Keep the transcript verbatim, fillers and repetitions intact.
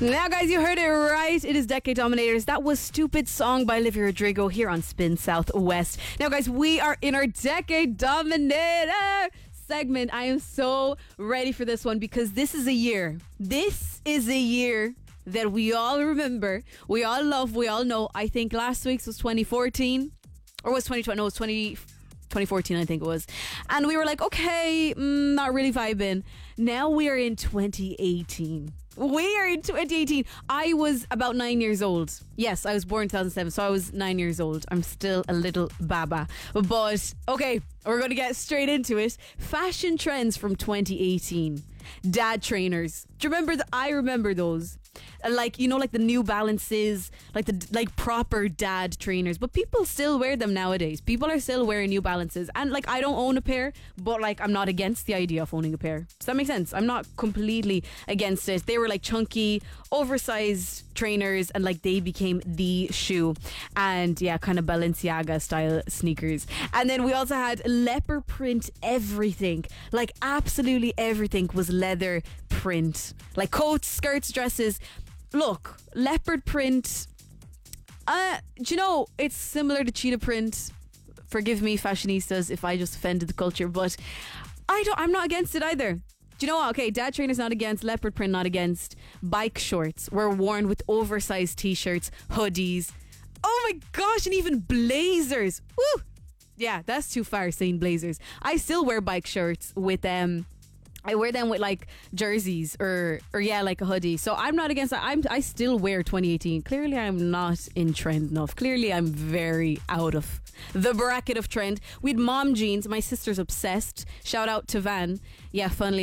Now, guys, you heard it right. It is Decade Dominators. That was Stupid Song by Olivia Rodrigo here on Spin Southwest. Now, guys, we are in our Decade Dominator segment. I am so ready for this one because this is a year. This is a year that we all remember, we all love, we all know. I think last week's was twenty fourteen, or was twenty twenty? No, it was twenty, twenty fourteen, I think it was. And we were like, okay, mm, not really vibing. Now we are in twenty eighteen. We are in twenty eighteen. I was about nine years old. Yes, I was born in two thousand seven, so I was nine years old. I'm still a little baba. But, okay, we're going to get straight into it. Fashion trends from twenty eighteen. Dad trainers. Do you remember? The, I remember those. Like, you know, like the New Balances, like the like proper dad trainers. But people still wear them nowadays. People are still wearing New Balances. And, like, I don't own a pair, but, like, I'm not against the idea of owning a pair. Does that make sense? I'm not completely against it. They were, like, chunky, oversized trainers, and, like, they became the shoe. And, yeah, kind of Balenciaga style sneakers. And then we also had leopard print everything. Like, absolutely everything was leather print. Like coats, skirts, dresses. Look, leopard print, uh, do you know, it's similar to cheetah print. Forgive me, fashionistas, if I just offended the culture, but I don't, I'm not against it either. Do you know what? Okay, dad trainer's not against, leopard print not against. Bike shorts were worn with oversized t-shirts, hoodies. Oh my gosh, and even blazers. Woo! Yeah, that's too far saying blazers. I still wear bike shorts with um I wear them with like jerseys or or yeah, like a hoodie. So I'm not against that. I'm I still wear twenty eighteen. Clearly I'm not in trend enough. Clearly I'm very out of the bracket of trend. We had mom jeans. My sister's obsessed. Shout out to Van. Yeah, funnily